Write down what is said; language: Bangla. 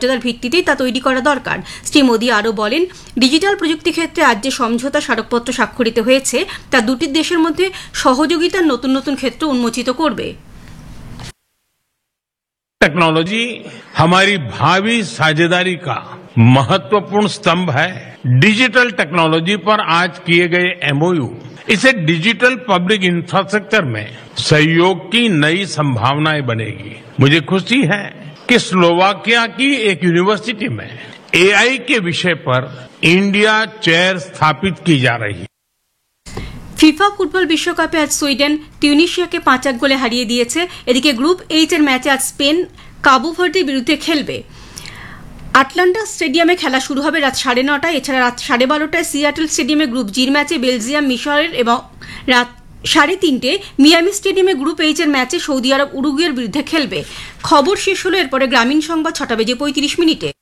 মর্যাদার ভিত্তিতেই তা তৈরি করা দরকার। শ্রী মোদী আরও বলেন, ডিজিটাল প্রযুক্তি ক্ষেত্রে আজ যে সমঝোতা স্মারকপত্র স্বাক্ষরিত হয়েছে তা দুটি দেশের মধ্যে সহযোগিতার নতুন নতুন ক্ষেত্র উন্মোচিত করবে। टेक्नोलॉजी हमारी भावी साझेदारी का महत्वपूर्ण स्तंभ है। डिजिटल टेक्नोलॉजी पर आज किए गए एमओयू इसे डिजिटल पब्लिक इंफ्रास्ट्रक्चर में सहयोग की नई संभावनाएं बनेगी। मुझे खुशी है कि स्लोवाकिया की एक यूनिवर्सिटी में एआई के विषय पर इंडिया चेयर स्थापित की जा रही है। ফিফা ফুটবল বিশ্বকাপে আজ সুইডেন তিউনিশিয়াকে 5-1 গোলে হারিয়ে দিয়েছে। এদিকে গ্রুপ এইচ এর ম্যাচে আজ স্পেন কাবো ভার্দের বিরুদ্ধে খেলবে। আটলান্টা স্টেডিয়ামে খেলা শুরু হবে রাত 9:30টায়। এছাড়া রাত 12:30টায় সিয়াটল স্টেডিয়ামে গ্রুপ জির ম্যাচে বেলজিয়াম মিশরের এবং রাত 3:30টায় মিয়ামি স্টেডিয়ামে গ্রুপ এইচ এর ম্যাচে সৌদি আরব উরুগুয়ের বিরুদ্ধে খেলবে। খবর শেষ হলো, এরপরে গ্রামীণ সংবাদ 6:35